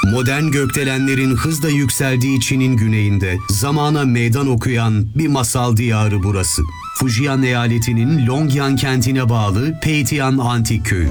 Modern gökdelenlerin hızla yükseldiği Çin'in güneyinde zamana meydan okuyan bir masal diyarı burası. Fujian eyaletinin Longyan kentine bağlı Peitian Antik Köyü.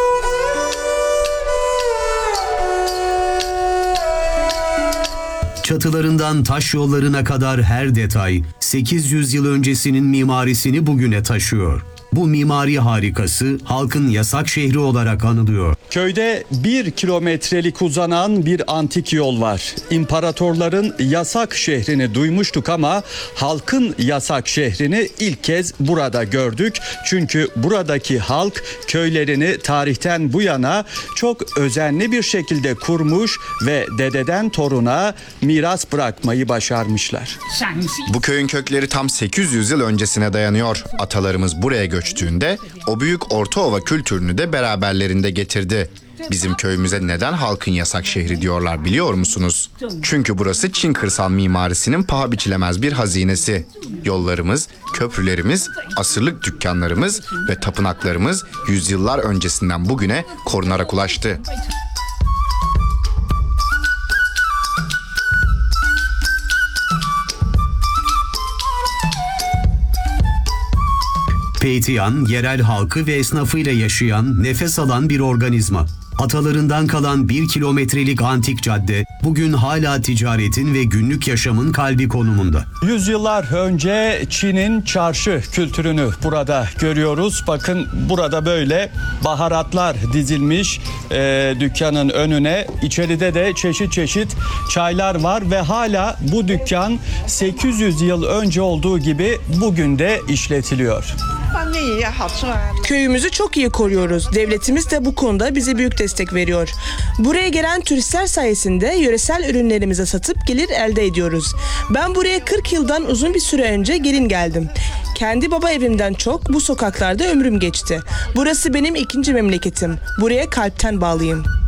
Çatılarından taş yollarına kadar her detay 800 yıl öncesinin mimarisini bugüne taşıyor. Bu mimari harikası halkın yasak şehri olarak anılıyor. Köyde 1 kilometrelik uzanan bir antik yol var. İmparatorların yasak şehrini duymuştuk ama halkın yasak şehrini ilk kez burada gördük. Çünkü buradaki halk köylerini tarihten bu yana çok özenli bir şekilde kurmuş ve dededen toruna miras bırakmayı başarmışlar. Bu köyün kökleri tam 800 yıl öncesine dayanıyor. Atalarımız buraya göçtüğünde o büyük Ortaova kültürünü de beraberlerinde getirdi. Bizim köyümüze neden halkın yasak şehri diyorlar biliyor musunuz? Çünkü burası Çin kırsal mimarisinin paha biçilemez bir hazinesi. Yollarımız, köprülerimiz, asırlık dükkanlarımız ve tapınaklarımız yüzyıllar öncesinden bugüne korunarak ulaştı. Peitian, yerel halkı ve esnafıyla yaşayan, nefes alan bir organizma. Atalarından kalan 1 kilometrelik antik cadde bugün hala ticaretin ve günlük yaşamın kalbi konumunda. Yüzyıllar önce Çin'in çarşı kültürünü burada görüyoruz. Bakın burada böyle baharatlar dizilmiş dükkanın önüne. İçeride de çeşit çeşit çaylar var ve hala bu dükkan 800 yıl önce olduğu gibi bugün de işletiliyor. Köyümüzü çok iyi koruyoruz. Devletimiz de bu konuda bize büyük destek veriyor. Buraya gelen turistler sayesinde yöresel ürünlerimizi satıp gelir elde ediyoruz. Ben buraya 40 yıldan uzun bir süre önce gelin geldim. Kendi baba evimden çok bu sokaklarda ömrüm geçti. Burası benim ikinci memleketim. Buraya kalpten bağlıyım.